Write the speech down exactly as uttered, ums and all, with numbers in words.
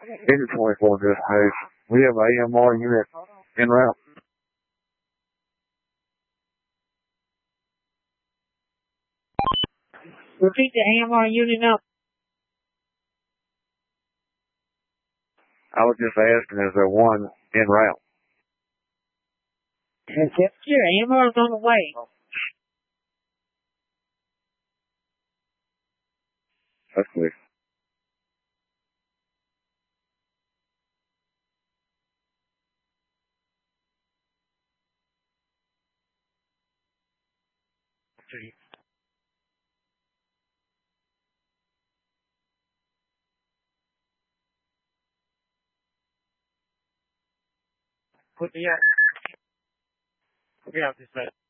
Engine twenty-four just hey, we have A M R unit en route. Repeat the A M R unit up. I was just asking, is there one en route? Yes, sure. A M R is on the way. That's clear. Put me out. Put me out this minute.